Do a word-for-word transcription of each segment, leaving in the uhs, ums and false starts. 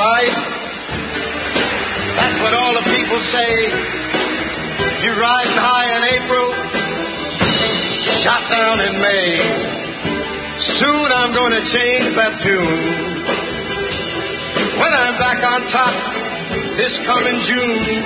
life. That's what all the people say. You're riding high in April, shot down in May. Soon I'm gonna change that tune. When I'm back on top this coming June.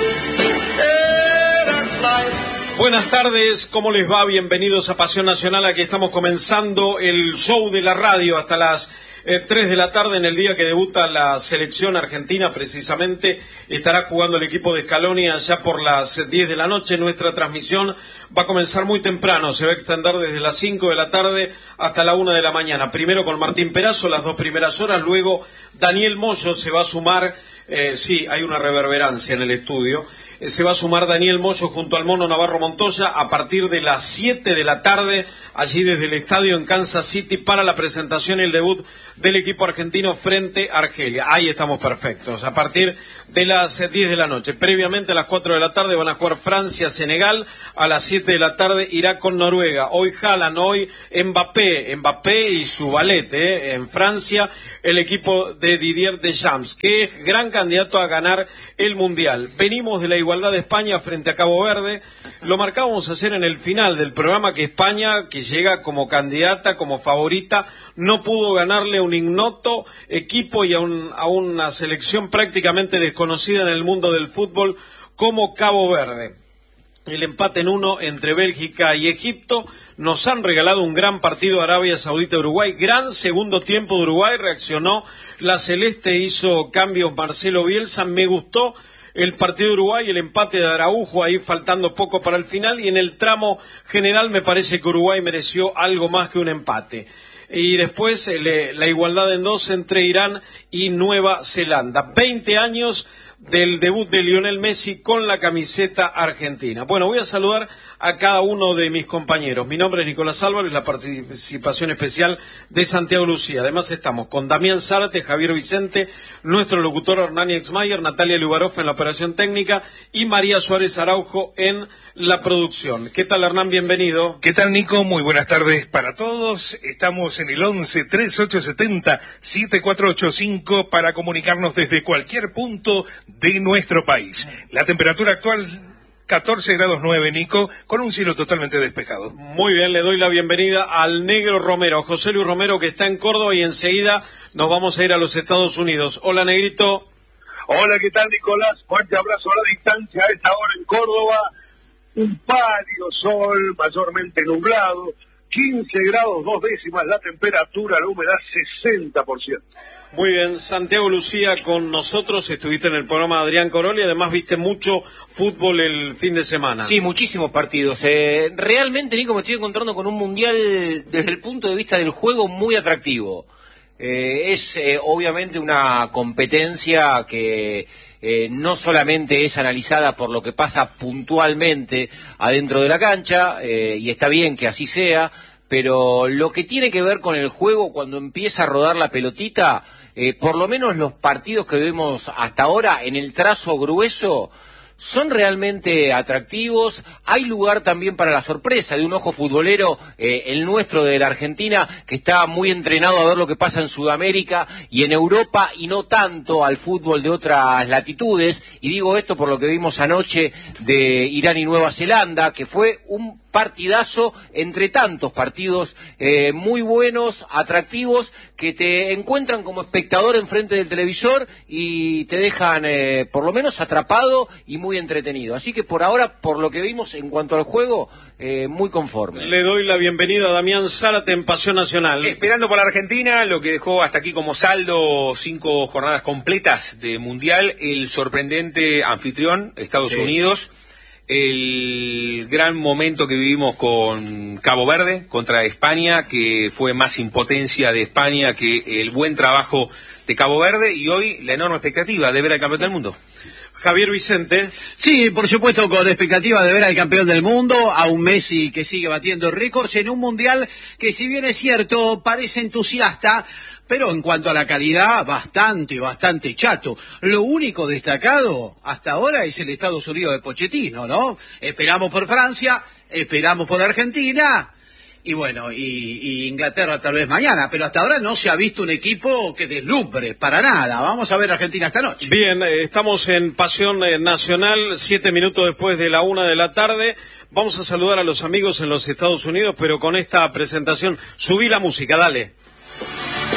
Hey, that's life. Buenas tardes, ¿cómo les va? Bienvenidos a Pasión Nacional. Aquí estamos comenzando el show de la radio hasta las eh, tres de la tarde en el día que debuta la selección argentina. Precisamente estará jugando el equipo de Scaloni allá por las diez de la noche. Nuestra transmisión va a comenzar muy temprano, se va a extender desde las cinco de la tarde hasta la una de la mañana. Primero con Martín Perazo, las dos primeras horas, luego Daniel Moyo se va a sumar, eh, sí, hay una reverberancia en el estudio. Se va a sumar Daniel Moyo junto al Mono Navarro Montoya a partir de las siete de la tarde, allí desde el estadio en Kansas City, para la presentación y el debut del equipo argentino frente a Argelia. Ahí estamos perfectos, a partir de las diez de la noche. Previamente a las cuatro de la tarde van a jugar Francia-Senegal, a las siete de la tarde irá con Noruega. Hoy Haaland, hoy Mbappé, Mbappé y su ballet, ¿eh? En Francia, el equipo de Didier Deschamps, que es gran candidato a ganar el Mundial. Venimos de la igualdad de España frente a Cabo Verde. Lo marcábamos ayer en el final del programa, que España, que llega como candidata, como favorita, no pudo ganarle a un ignoto equipo y a, un, a una selección prácticamente desconocida en el mundo del fútbol como Cabo Verde. El empate en uno entre Bélgica y Egipto. Nos han regalado un gran partido Arabia Saudita-Uruguay. Gran segundo tiempo de Uruguay, reaccionó la Celeste, hizo cambios Marcelo Bielsa. Me gustó el partido de Uruguay, el empate de Araujo ahí faltando poco para el final, y en el tramo general me parece que Uruguay mereció algo más que un empate. Y después eh, la igualdad en dos entre Irán y Nueva Zelanda. veinte años del debut de Lionel Messi con la camiseta argentina. Bueno, voy a saludar a cada uno de mis compañeros. Mi nombre es Nicolás Álvarez, la participación especial de Santiago Lucía. Además estamos con Damián Zárate, Javier Vicente, nuestro locutor Hernán Exmayer, Natalia Lubarov en la operación técnica y María Suárez Araujo en la producción. ¿Qué tal, Hernán? Bienvenido. ¿Qué tal, Nico? Muy buenas tardes para todos. Estamos en el once, treinta y ocho setenta, setenta y cuatro ochenta y cinco para comunicarnos desde cualquier punto de nuestro país. La temperatura actual catorce grados nueve, Nico, con un cielo totalmente despejado. Muy bien, le doy la bienvenida al Negro Romero, José Luis Romero, que está en Córdoba, y enseguida nos vamos a ir a los Estados Unidos. Hola, Negrito. Hola, ¿qué tal, Nicolás? Fuerte abrazo a la distancia a esta hora en Córdoba. Un pálido sol, mayormente nublado, quince grados, dos décimas la temperatura, la humedad sesenta por ciento. Muy bien, Santiago Lucía con nosotros, estuviste en el programa de Adrián Coroli, además viste mucho fútbol el fin de semana. Sí, muchísimos partidos. Eh, realmente, Nico, me estoy encontrando con un mundial desde el punto de vista del juego muy atractivo. Eh, es eh, obviamente una competencia que eh, no solamente es analizada por lo que pasa puntualmente adentro de la cancha, eh, y está bien que así sea, pero lo que tiene que ver con el juego cuando empieza a rodar la pelotita, eh, por lo menos los partidos que vemos hasta ahora en el trazo grueso son realmente atractivos. Hay lugar también para la sorpresa de un ojo futbolero, eh, el nuestro de la Argentina, que está muy entrenado a ver lo que pasa en Sudamérica y en Europa, y no tanto al fútbol de otras latitudes. Y digo esto por lo que vimos anoche de Irán y Nueva Zelanda, que fue un partidazo entre tantos partidos eh, muy buenos, atractivos, que te encuentran como espectador enfrente del televisor y te dejan eh, por lo menos atrapado y muy entretenido. Así que por ahora, por lo que vimos en cuanto al juego, eh, muy conforme. Le doy la bienvenida a Damián Zárate en Pasión Nacional. Esperando por la Argentina, lo que dejó hasta aquí como saldo cinco jornadas completas de Mundial, el sorprendente anfitrión, Estados sí. Unidos. El gran momento que vivimos con Cabo Verde contra España, que fue más impotencia de España que el buen trabajo de Cabo Verde, y hoy la enorme expectativa de ver al campeón del mundo. Javier Vicente. Sí, por supuesto, con expectativa de ver al campeón del mundo, a un Messi que sigue batiendo récords en un mundial que, si bien es cierto, parece entusiasta, pero en cuanto a la calidad, bastante, bastante chato. Lo único destacado hasta ahora es el Estados Unidos de Pochettino, ¿no? Esperamos por Francia, esperamos por Argentina, Y bueno, y, y Inglaterra tal vez mañana, pero hasta ahora no se ha visto un equipo que deslumbre, para nada. Vamos a ver Argentina esta noche. Bien, eh, estamos en Pasión eh, Nacional, siete minutos después de la una de la tarde. Vamos a saludar a los amigos en los Estados Unidos, pero con esta presentación, subí la música, dale.